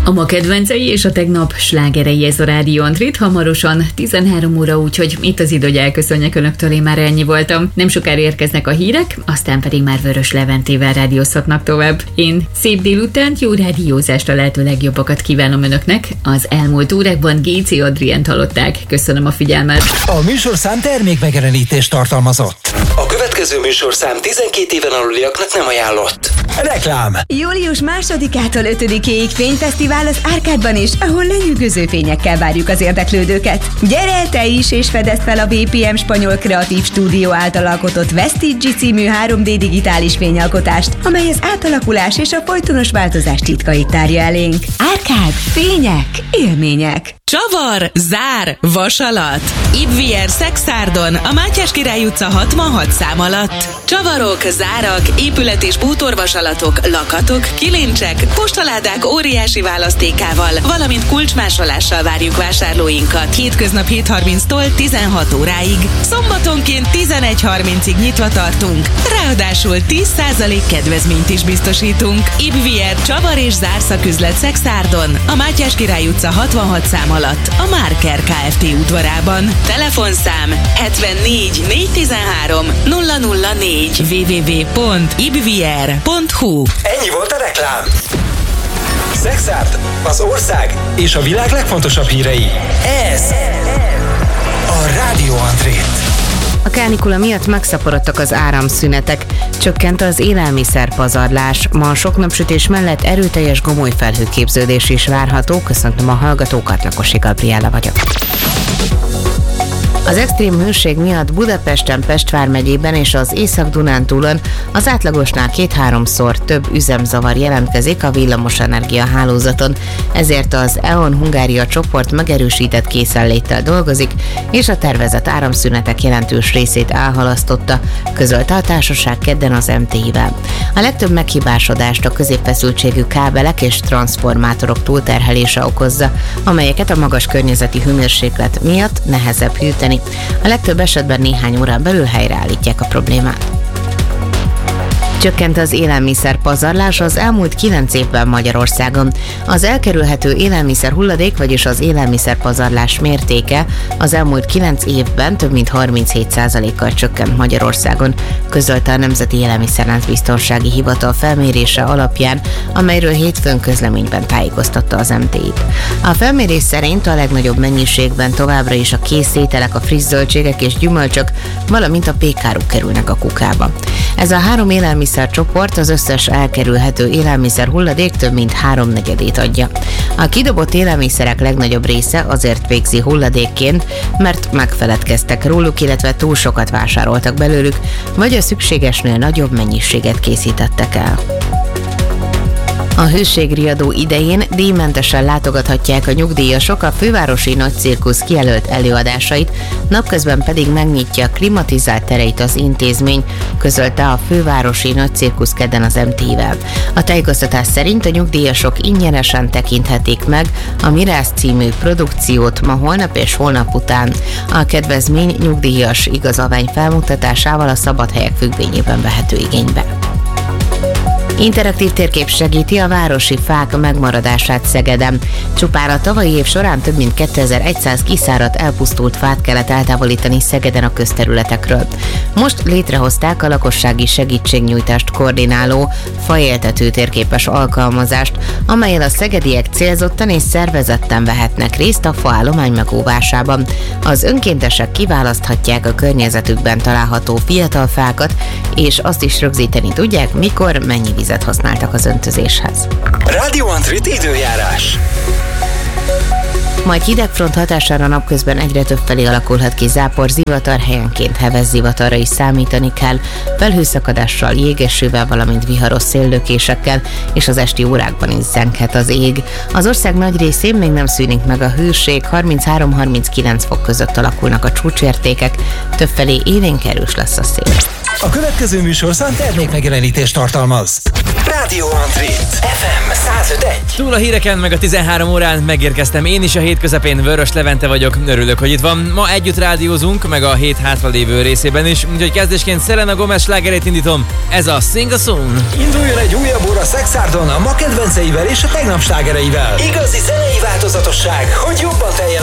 A ma kedvencei és a tegnap slágerei, ez a Rádió Antrit, hamarosan 13 óra, úgyhogy itt az idő, hogy elköszönjek önöktől, én már ennyi voltam. Nem sokára érkeznek a hírek, aztán pedig már Vörös Leventével rádiózhatnak tovább. Én szép délutánt, jó rádiózást, a lehető legjobbakat kívánom önöknek. Az elmúlt órákban G.C. Adrient hallották. Köszönöm a figyelmet. A műsorszám termékmegjelenítést tartalmazott. A következő műsorszám 12 éven aluliaknak nem ajánlott. Reklám. Július 2-től 5-ig fényfesztivál az Árkádban is, ahol lenyűgöző fényekkel várjuk az érdeklődőket. Gyere te is, és fedezd fel a BPM Spanyol Kreatív Stúdió által alkotott Vestige című 3D digitális fényalkotást, amely az átalakulás és a folytonos változás titkait tárja elénk. Árkád, fények, élmények. Csavar, zár, vasalat. Ibvier Szexárdon, a Mátyás Király utca 66 szám alatt. Csavarok, zárak, épület- és bútorvasalatok, lakatok, kilincsek, postaládák óriási választékával, valamint kulcsmásolással várjuk vásárlóinkat. Hétköznap 7:30-tól 16 óráig. Szombatonként 11:30-ig nyitva tartunk. Ráadásul 10% kedvezményt is biztosítunk. Ibvier Csavar és zárszaküzlet Szexárdon, a Mátyás Király utca 66 szám alatt, a Márker Kft. Udvarában. Telefonszám 74 413 004 www.ibvier.hu. Ennyi volt a reklám. Szexárd, az ország és a világ legfontosabb hírei. Ez a Rádió Antrit. A kánikula miatt megszaporodtak az áramszünetek, csökkent az élelmiszerpazarlás, ma sok napsütés mellett erőteljes gomoly felhőképződés is várható. Köszöntöm a hallgatókat, Lakosi Gabriella vagyok. Az extrém hőség miatt Budapesten, Pest vármegyében és az Észak-Dunántúlon az átlagosnál 2-3-szor több üzemzavar jelentkezik a villamosenergia hálózaton, ezért az E.ON Hungária csoport megerősített készenléttel dolgozik, és a tervezett áramszünetek jelentős részét elhalasztotta, közölte a társaság kedden az MTI-vel. A legtöbb meghibásodást a középfeszültségű kábelek és transzformátorok túlterhelése okozza, amelyeket a magas környezeti hőmérséklet miatt nehezebb hűteni. A legtöbb esetben néhány órán belül helyreállítják a problémát. Csökkent az élelmiszer pazarlás az elmúlt 9 évben Magyarországon. Az elkerülhető élelmiszer hulladék, vagyis az élelmiszer pazarlás mértéke az elmúlt 9 évben több mint 37%-kal csökkent Magyarországon, közölte a Nemzeti Élelmiszerláncbiztonsági Hivatal felmérése alapján, amelyről hétfőn közleményben tájékoztatta az MTI-t. A felmérés szerint a legnagyobb mennyiségben továbbra is a kész ételek, a friss zöldségek és gyümölcsök, valamint a pékáruk kerülnek a kukába. Ez a 3 élelmiszercsoport az összes elkerülhető élelmiszer hulladék több mint 3/4-ét adja. A kidobott élelmiszerek legnagyobb része azért végzi hulladékként, mert megfeledkeztek róluk, illetve túl sokat vásároltak belőlük, vagy a szükségesnél nagyobb mennyiséget készítettek el. A hőségriadó idején díjmentesen látogathatják a nyugdíjasok a fővárosi nagycirkusz kijelölt előadásait, napközben pedig megnyitja klimatizált tereit az intézmény, közölte a fővárosi nagycirkusz kedden az MT-vel. A tájékoztatás szerint a nyugdíjasok ingyenesen tekinthetik meg a Mirász című produkciót ma, holnap és holnap után. A kedvezmény nyugdíjas igazolvány felmutatásával a szabadhelyek függvényében vehető igénybe. Interaktív térkép segíti a városi fák megmaradását Szegeden. Csupán a tavalyi év során több mint 2100 kiszáradt, elpusztult fát kellett eltávolítani Szegeden a közterületekről. Most létrehozták a lakossági segítségnyújtást koordináló, faéltető térképes alkalmazást, amellyel a szegediek célzottan és szervezetten vehetnek részt a faállomány megóvásában. Az önkéntesek kiválaszthatják a környezetükben található fiatal fákat, és azt is rögzíteni tudják, mikor, mennyi vizet használtak az öntözéshez. Rádió Antrit időjárás. Majd hidegfront hatására napközben egyre több felé alakulhat ki zápor, zivatar, helyenként heves zivatarra is számítani kell, felhőszakadással, jégesővel, valamint viharos széllökésekkel, és az esti órákban is zenghet az ég. Az ország nagy részén még nem szűnik meg a hőség, 33-39 fok között alakulnak a csúcsértékek, többfelé élénk erős lesz a szél. A következő műsorszám termékmegjelenítést tartalmaz. Rádió Antrit FM 105.1. Túl a híreken, meg a 13 órán megint megérkeztem én is a hét közepén, Vörös Levente vagyok, örülök, hogy itt van. Ma együtt rádiózunk, meg a hét hátralévő részében is, úgyhogy kezdésként Selena Gomez slágerét indítom, ez a Sing a Song. Induljon egy újabb óra Szexárdon a ma kedvenceivel és a tegnap slágereivel. Igazi zenei változatosság, hogy jobban teljen